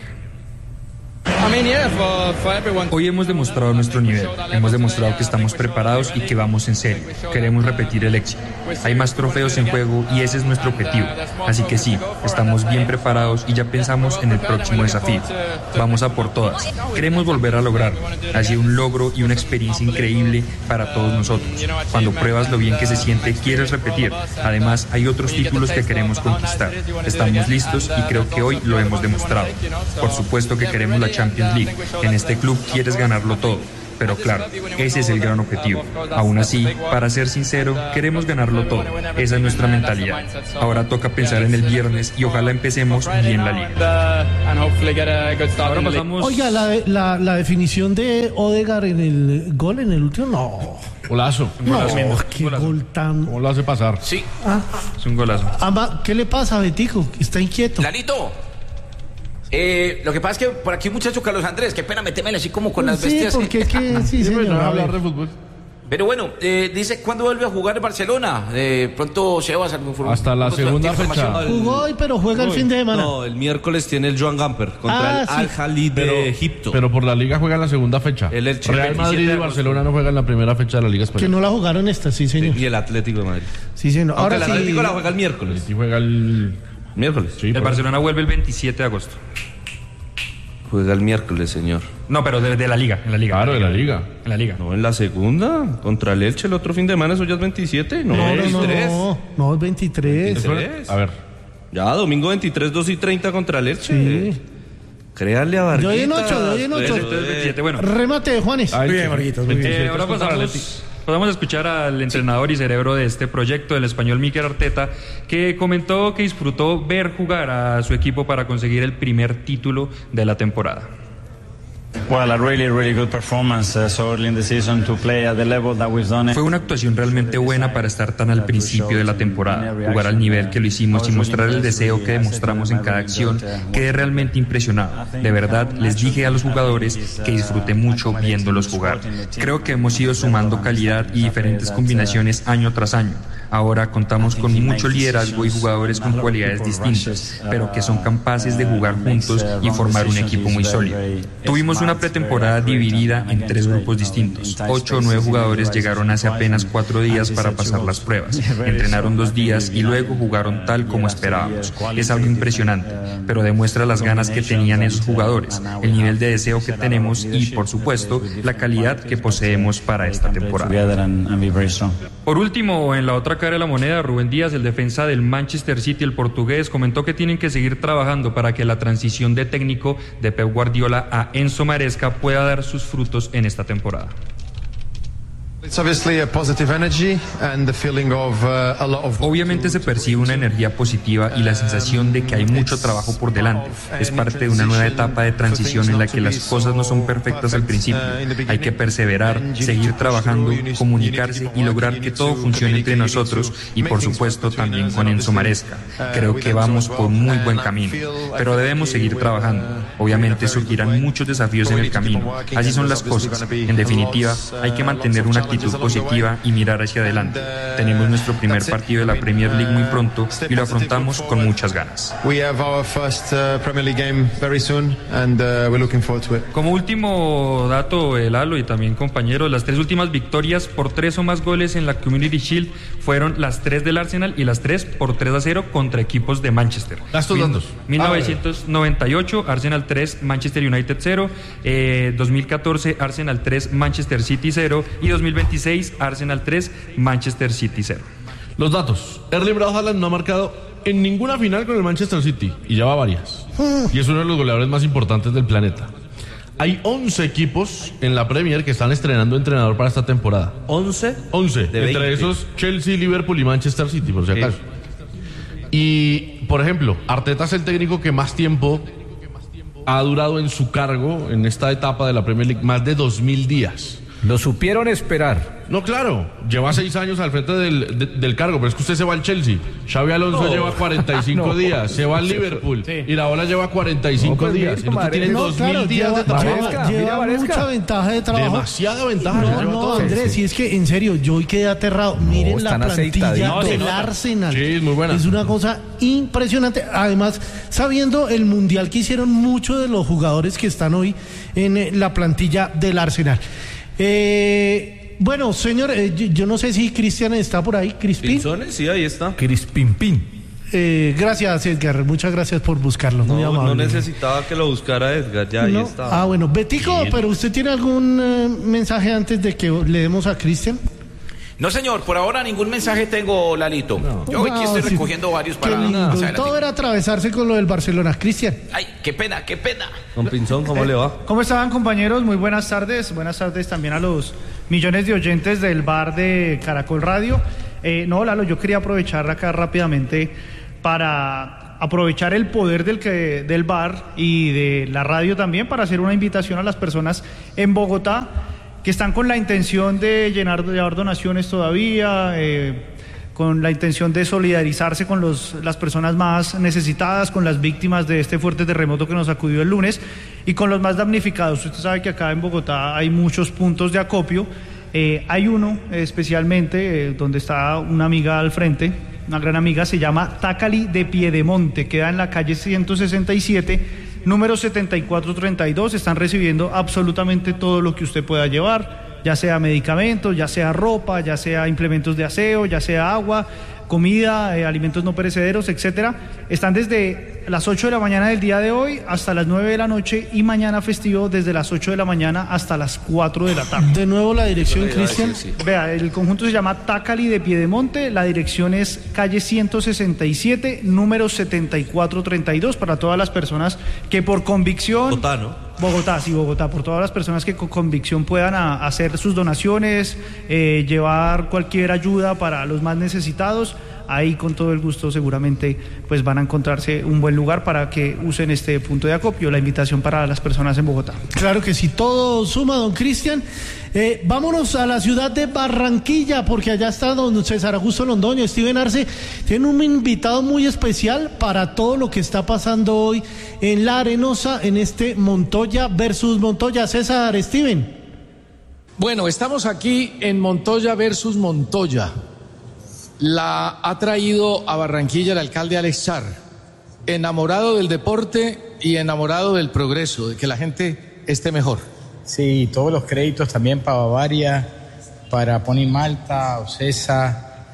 Hoy hemos demostrado nuestro nivel, hemos demostrado que estamos preparados y que vamos en serio. Queremos repetir el éxito. Hay más trofeos en juego y ese es nuestro objetivo. Así que sí, estamos bien preparados y ya pensamos en el próximo desafío. Vamos a por todas. Queremos volver a lograrlo. Ha sido un logro y una experiencia increíble para todos nosotros. Cuando pruebas lo bien que se siente, quieres repetir. Además, hay otros títulos que queremos conquistar. Estamos listos y creo que hoy lo hemos demostrado. Por supuesto que queremos la Champions League. En este club quieres ganarlo todo. Pero claro, ese es el gran objetivo. Aún así, para ser sincero, queremos ganarlo todo. Esa es nuestra mentalidad. Ahora toca pensar en el viernes y ojalá empecemos bien la liga. Ahora pasamos... Oiga, la definición de Odegaard en el gol, en el último, no. Golazo. No, qué gol tan... ¿Cómo lo hace pasar? Sí. Es un golazo. ¿Qué le pasa a Betico? Está inquieto. Lalito. Lo que pasa es que por aquí un muchacho, Carlos Andrés, qué pena meterme así como con las bestias. Sí, porque sí, señor. No hablar de fútbol. Pero bueno, dice, ¿cuándo vuelve a jugar el Barcelona? Pronto Sebas, hasta la segunda fecha. Jugó hoy, pero juega el fin de semana. No, el miércoles tiene el Joan Gamper contra el Al-Ahly de Egipto. Pero por la Liga juega en la segunda fecha. Real Madrid y Barcelona no juegan en la primera fecha de la Liga Española. Que no la jugaron esta, sí, señor. Y el Atlético de Madrid. Sí, señor. Ahora el Atlético la juega el miércoles. Y juega el miércoles. Sí, el Barcelona vuelve el 27 de agosto. Juega el miércoles, señor. No, pero de la Liga, en la Liga. Claro, de la Liga. En la Liga. No, en la segunda, contra el Elche el otro fin de semana, eso ya es 27. No, 23. No, es 23. A ver. Ya, domingo 23, 2:30 contra el Elche. Sí. Créale a Vargas. Yo en 8. Entonces 27, bueno. Remate, Juanes. Muy bien, Marquitos, muy bien. Ahora pasamos a escuchar al entrenador y cerebro de este proyecto, el español Mikel Arteta, que comentó que disfrutó ver jugar a su equipo para conseguir el primer título de la temporada. Fue una actuación realmente buena para estar tan al principio de la temporada, jugar al nivel que lo hicimos y mostrar el deseo que demostramos en cada acción. Quedé realmente impresionado. De verdad, les dije a los jugadores que disfruté mucho viéndolos jugar. Creo que hemos ido sumando calidad y diferentes combinaciones año tras año. Ahora contamos con mucho liderazgo y jugadores con cualidades distintas, pero que son capaces de jugar juntos y formar un equipo muy sólido. Tuvimos una pretemporada dividida en 3 grupos distintos. 8 o 9 jugadores llegaron hace apenas 4 días para pasar las pruebas. Entrenaron 2 días y luego jugaron tal como esperábamos. Es algo impresionante, pero demuestra las ganas que tenían esos jugadores, el nivel de deseo que tenemos y, por supuesto, la calidad que poseemos para esta temporada. Por último, en la otra cara de la moneda, Rubén Díaz, el defensa del Manchester City, el portugués, comentó que tienen que seguir trabajando para que la transición de técnico de Pep Guardiola a Enzo Maresca pueda dar sus frutos en esta temporada. Obviamente se percibe una energía positiva y la sensación de que hay mucho trabajo por delante. Es parte de una nueva etapa de transición en la que las cosas no son perfectas al principio. Hay que perseverar, seguir trabajando, comunicarse y lograr que todo funcione entre nosotros y, por supuesto, también con Enzo Maresca. Creo que vamos por muy buen camino, pero debemos seguir trabajando. Obviamente surgirán muchos desafíos en el camino. Así son las cosas. En definitiva, hay que mantener una actitud positiva y mirar hacia adelante. Tenemos nuestro primer partido de la Premier League muy pronto y lo afrontamos con muchas ganas. Como último dato, Lalo y también compañeros, las 3 últimas victorias por 3 o más goles en la Community Shield fueron las 3 del Arsenal y las 3 por 3-0 contra equipos de Manchester. 1998, Arsenal 3, Manchester United 0, 2014, Arsenal 3, Manchester City 0 y 2026, Arsenal 3, Manchester City 0. Los datos. Erling Braut Haaland no ha marcado en ninguna final con el Manchester City y ya va varias. Y es uno de los goleadores más importantes del planeta. Hay 11 equipos en la Premier que están estrenando entrenador para esta temporada. ¿11? 11. Entre esos Chelsea, Liverpool y Manchester City, por si acaso. Y, por ejemplo, Arteta es el técnico que más tiempo ha durado en su cargo en esta etapa de la Premier League, más de 2000 días. Lo supieron esperar. No, claro, lleva 6 años al frente del cargo, pero es que usted se va al Chelsea. Xabi Alonso lleva 45 días, se va al Liverpool y la ola lleva 45 días. Y usted tiene 2000 días de trabajo. Lleva mucha ventaja de trabajo. Demasiada ventaja. No, Andrés, si es que en serio, yo hoy quedé aterrado. Miren la plantilla del Arsenal. Sí, es muy buena. Es una cosa impresionante. Además, sabiendo el mundial que hicieron muchos de los jugadores que están hoy en la plantilla del Arsenal. Bueno, señor, yo no sé si Cristian está por ahí. ¿Crispín? Sí, ahí está. Crispín. Gracias, Edgar. Muchas gracias por buscarlo. Muy amable. No necesitaba que lo buscara Edgar, ya ahí está. Bueno, Betico, pero ¿usted tiene algún mensaje antes de que le demos a Cristian? No, señor, por ahora ningún mensaje tengo, Lalito. Yo aquí estoy recogiendo varios para... Todo era atravesarse con lo del Barcelona. Cristian. Ay, qué pena. Don Pinzón, ¿cómo le va? ¿Cómo estaban, compañeros? Muy buenas tardes. Buenas tardes también a los millones de oyentes del bar de Caracol Radio. Lalo, yo quería aprovechar acá rápidamente para aprovechar el poder del bar y de la radio también para hacer una invitación a las personas en Bogotá que están con la intención de llevar donaciones todavía, con la intención de solidarizarse con las personas más necesitadas, con las víctimas de este fuerte terremoto que nos sacudió el lunes y con los más damnificados. Usted sabe que acá en Bogotá hay muchos puntos de acopio Hay uno especialmente donde está una amiga al frente, una gran amiga, se llama Tácali de Piedemonte, queda en la calle 167, número 7432. Están recibiendo absolutamente todo lo que usted pueda llevar, ya sea medicamentos, ya sea ropa, ya sea implementos de aseo, ya sea agua, comida, alimentos no perecederos, etcétera. Están desde las 8 de la mañana del día de hoy hasta las 9 de la noche y mañana festivo desde las 8 de la mañana hasta las 4 de la tarde. De nuevo la dirección, Cristian. Vea, el conjunto se llama Tácali de Piedemonte, la dirección es calle 167, número 7432, para todas las personas que por convicción... Bogotá, ¿no? Bogotá, sí, Bogotá, por todas las personas que con convicción puedan hacer sus donaciones, llevar cualquier ayuda para los más necesitados. Ahí con todo el gusto seguramente pues van a encontrarse un buen lugar para que usen este punto de acopio. La invitación para las personas en Bogotá. Claro que sí, todo suma, don Cristian. Vámonos a la ciudad de Barranquilla, porque allá está don César Augusto Londoño. Steven Arce tiene un invitado muy especial para todo lo que está pasando hoy en La Arenosa, en este Montoya versus Montoya. César, Steven. Bueno, estamos aquí en Montoya versus Montoya. La ha traído a Barranquilla el alcalde Alex Char, enamorado del deporte y enamorado del progreso, de que la gente esté mejor. Sí, todos los créditos también para Bavaria, para Pony Malta, Ocesa,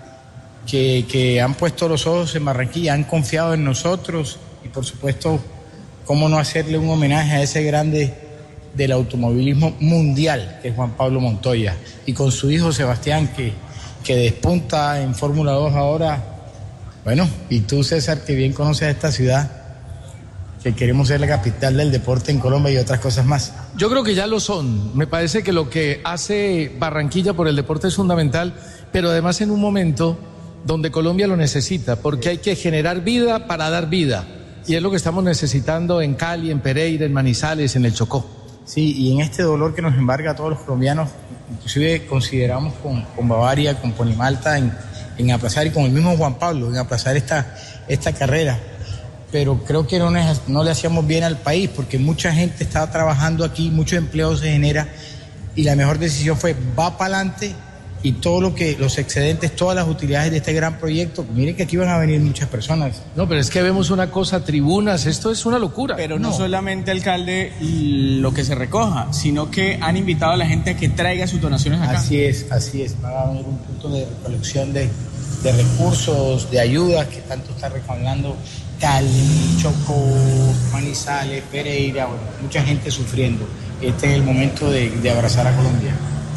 que han puesto los ojos en Barranquilla, han confiado en nosotros y por supuesto, cómo no hacerle un homenaje a ese grande del automovilismo mundial, que es Juan Pablo Montoya, y con su hijo Sebastián, que despunta en Fórmula 2 ahora. Bueno, y tú, César, que bien conoces esta ciudad, que queremos ser la capital del deporte en Colombia y otras cosas más. Yo creo que ya lo son. Me parece que lo que hace Barranquilla por el deporte es fundamental, pero además en un momento donde Colombia lo necesita, porque hay que generar vida para dar vida, y es lo que estamos necesitando en Cali, en Pereira, en Manizales, en el Chocó. Sí, y en este dolor que nos embarga a todos los colombianos, inclusive consideramos con Bavaria, con Pony Malta, en aplazar, y con el mismo Juan Pablo, en aplazar esta carrera. Pero creo que no le hacíamos bien al país, porque mucha gente estaba trabajando aquí, mucho empleo se genera, y la mejor decisión fue, va para adelante, y todo los excedentes, todas las utilidades de este gran proyecto, miren que aquí van a venir muchas personas. No, pero es que vemos una cosa, tribunas, esto es una locura. Pero no solamente, alcalde, lo que se recoja, sino que han invitado a la gente a que traiga sus donaciones acá. Así es, va a haber un punto de recolección de recursos, de ayudas que tanto está recaudando Cali, Chocó, Manizales, Pereira, bueno, mucha gente sufriendo. Este es el momento de abrazar a Colombia.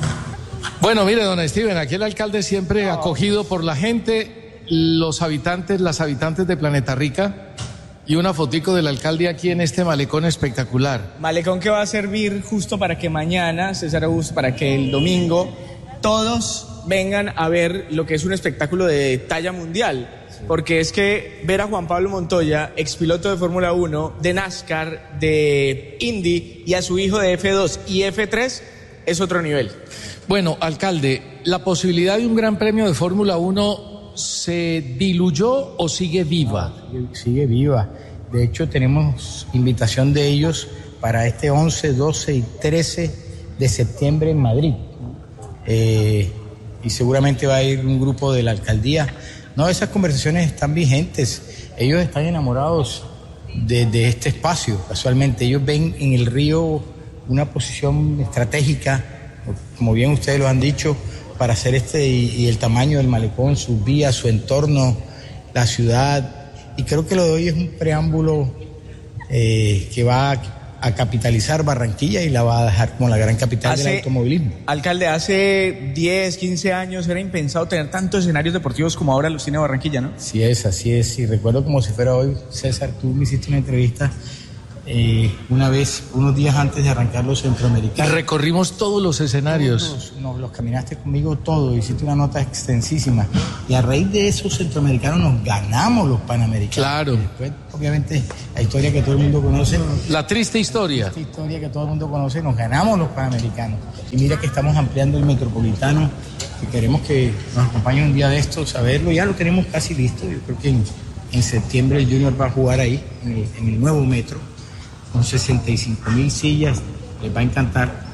Bueno, mire, don Steven, aquí el alcalde siempre acogido por la gente, las habitantes de Planeta Rica, y una fotico del alcalde aquí en este malecón espectacular. Malecón que va a servir justo para que mañana, César Augusto, para que el domingo todos vengan a ver lo que es un espectáculo de talla mundial. Porque es que ver a Juan Pablo Montoya, expiloto de Fórmula 1, de NASCAR, de Indy, y a su hijo de F2 y F3, es otro nivel. Bueno, alcalde, ¿la posibilidad de un gran premio de Fórmula 1 se diluyó o sigue viva? No, sigue viva. De hecho, tenemos invitación de ellos para este 11, 12 y 13 de septiembre en Madrid. Y seguramente va a ir un grupo de la alcaldía. No, esas conversaciones están vigentes. Ellos están enamorados de este espacio. Casualmente, ellos ven en el río una posición estratégica, como bien ustedes lo han dicho, para hacer y el tamaño del malecón, sus vías, su entorno, la ciudad. Y creo que lo de hoy es un preámbulo que va a capitalizar Barranquilla y la va a dejar como la gran capital del automovilismo. Alcalde, hace 10, 15 años era impensado tener tantos escenarios deportivos como ahora los tiene Barranquilla, ¿no? Así es. Y recuerdo como si fuera hoy, César, tú me hiciste una entrevista una vez, unos días antes de arrancar los centroamericanos. Recorrimos todos los escenarios. Los caminaste conmigo todos, hiciste una nota extensísima. Y a raíz de esos centroamericanos nos ganamos los panamericanos. Claro. Y después, obviamente, la historia que todo el mundo conoce. La triste historia. La triste historia que todo el mundo conoce, nos ganamos los panamericanos. Y mira que estamos ampliando el metropolitano, y queremos que nos acompañen un día de estos a verlo. Ya lo tenemos casi listo. Yo creo que en septiembre el Junior va a jugar ahí, en el nuevo metro, con 65,000 sillas, les va a encantar.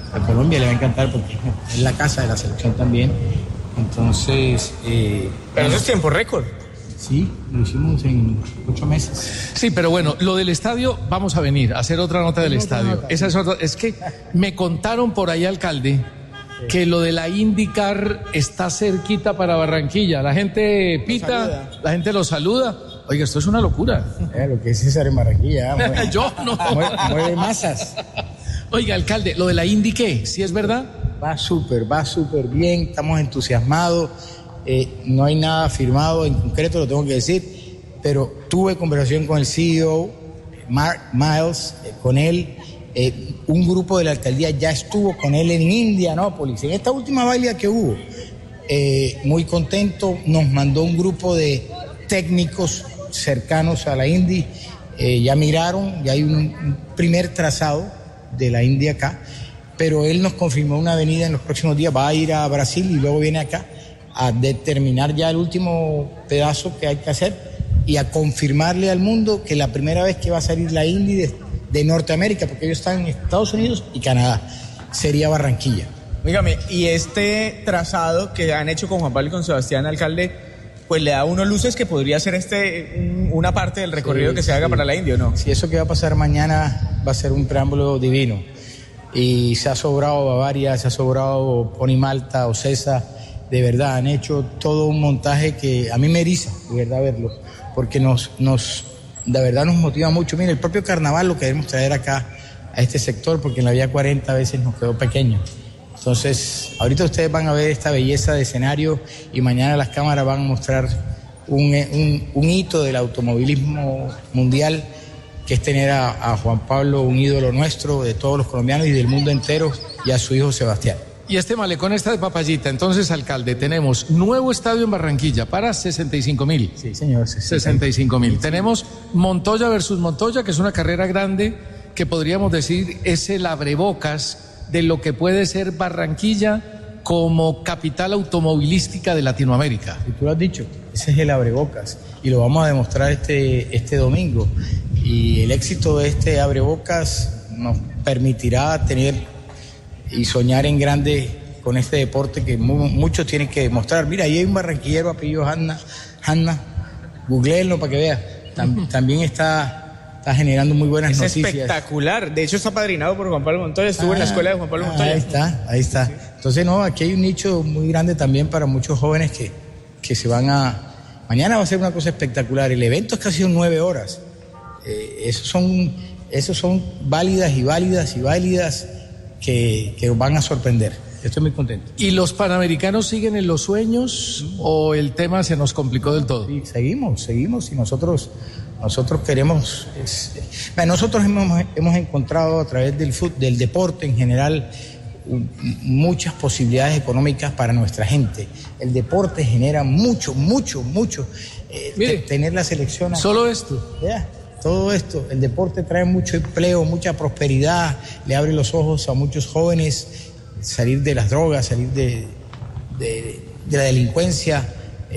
A Colombia le va a encantar porque es la casa de la selección también. Entonces... pero eso es tiempo récord. Sí, lo hicimos en 8 meses. Sí, pero bueno, lo del estadio, vamos a venir a hacer otra nota del estadio. Esa es que me contaron por ahí, alcalde, que lo de la IndyCar está cerquita para Barranquilla. La gente pita, la gente lo saluda. Oiga, esto es una locura. Lo que es César en Barranquilla. Yo no. Mueve masas. Oiga, alcalde, lo de la Indy, ¿qué? ¿Sí es verdad? Va súper bien, estamos entusiasmados. No hay nada firmado en concreto, lo tengo que decir, pero tuve conversación con el CEO, Mark Miles, con él. Un grupo de la alcaldía ya estuvo con él en Indianápolis, en esta última baila que hubo. Muy contento, nos mandó un grupo de técnicos cercanos a la Indy, ya miraron, ya hay un primer trazado de la Indy acá, pero él nos confirmó una avenida en los próximos días, va a ir a Brasil y luego viene acá a determinar ya el último pedazo que hay que hacer y a confirmarle al mundo que la primera vez que va a salir la Indy de Norteamérica, porque ellos están en Estados Unidos y Canadá, sería Barranquilla. Dígame, y este trazado que han hecho con Juan Pablo y con Sebastián, alcalde, pues le da a uno luces que podría ser una parte del recorrido que se haga para la Indy, ¿o no? Sí, eso que va a pasar mañana va a ser un preámbulo divino. Y se ha sobrado Bavaria, se ha sobrado Pony Malta, Ocesa. De verdad, han hecho todo un montaje que a mí me eriza, de verdad, verlo, porque de verdad nos motiva mucho. Mira, el propio carnaval lo queremos traer acá a este sector, porque en la vía 40 a veces nos quedó pequeño. Entonces, ahorita ustedes van a ver esta belleza de escenario y mañana las cámaras van a mostrar un hito del automovilismo mundial, que es tener a Juan Pablo, un ídolo nuestro, de todos los colombianos y del mundo entero, y a su hijo Sebastián. Y este malecón está de papayita. Entonces, alcalde, tenemos nuevo estadio en Barranquilla para 65.000. Sí, señor. 65.000. Tenemos Montoya versus Montoya, que es una carrera grande que podríamos decir es el abrebocas de lo que puede ser Barranquilla como capital automovilística de Latinoamérica. Y tú lo has dicho, ese es el abrebocas. Y lo vamos a demostrar este domingo. Y el éxito de este abrebocas nos permitirá tener y soñar en grande con este deporte que muchos tienen que demostrar. Mira, ahí hay un barranquillero apellido Hanna, googleenlo para que vea. También está generando muy buenas noticias. Es espectacular, de hecho está padrinado por Juan Pablo Montoya, estuvo en la escuela de Juan Pablo Montoya. Ahí está. Entonces, aquí hay un nicho muy grande también para muchos jóvenes que se van a... Mañana va a ser una cosa espectacular, el evento es casi 9 horas. Esos son válidas que van a sorprender. Estoy muy contento. ¿Y los panamericanos siguen en los sueños o el tema se nos complicó del todo? Sí, seguimos y nosotros queremos... nosotros hemos encontrado a través del deporte en general muchas posibilidades económicas para nuestra gente. El deporte genera mucho. Tener la selección... Solo esto. Todo esto, el deporte trae mucho empleo, mucha prosperidad, le abre los ojos a muchos jóvenes, salir de las drogas, salir de la delincuencia,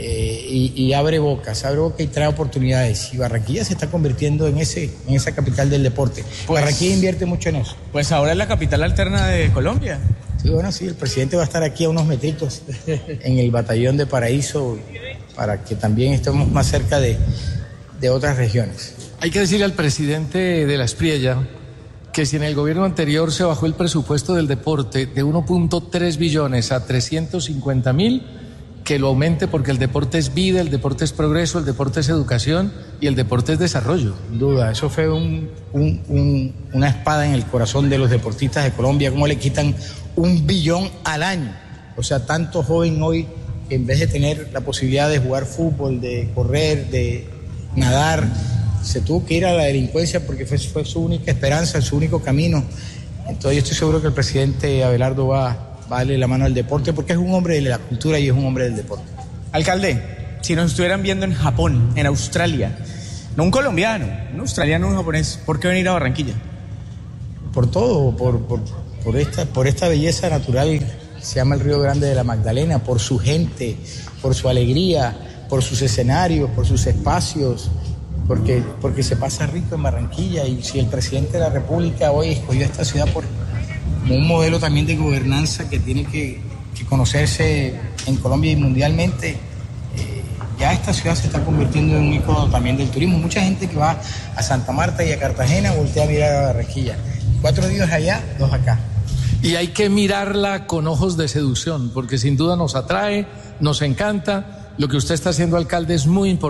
y abre boca y trae oportunidades. Y Barranquilla se está convirtiendo en esa capital del deporte. Barranquilla invierte mucho en eso. Pues ahora es la capital alterna de Colombia. Sí, el presidente va a estar aquí a unos metritos en el batallón de Paraíso para que también estemos más cerca de otras regiones. Hay que decirle al presidente de la Espriella que si en el gobierno anterior se bajó el presupuesto del deporte de 1.3 billones a 350.000, que lo aumente, porque el deporte es vida, el deporte es progreso, el deporte es educación y el deporte es desarrollo. Sin duda, eso fue una espada en el corazón de los deportistas de Colombia, cómo le quitan 1 billón al año. O sea, tanto joven hoy que en vez de tener la posibilidad de jugar fútbol, de correr, de nadar, se tuvo que ir a la delincuencia porque fue su única esperanza, su único camino. Entonces yo estoy seguro que el presidente Abelardo va a darle la mano al deporte, porque es un hombre de la cultura y es un hombre del deporte. Alcalde, si nos estuvieran viendo en Japón, en Australia, no un colombiano, un australiano, un japonés, ¿por qué venir a Barranquilla? Por todo, por esta belleza natural, se llama el Río Grande de la Magdalena, por su gente, por su alegría, por sus escenarios, por sus espacios, porque se pasa rico en Barranquilla. Y si el presidente de la República hoy escogió esta ciudad como un modelo también de gobernanza que tiene que conocerse en Colombia y mundialmente. Ya esta ciudad se está convirtiendo en un icono también del turismo. Mucha gente que va a Santa Marta y a Cartagena voltea a mirar a Barranquilla. 4 días allá, 2 acá. Y hay que mirarla con ojos de seducción, porque sin duda nos atrae, nos encanta. Lo que usted está haciendo, alcalde, es muy importante.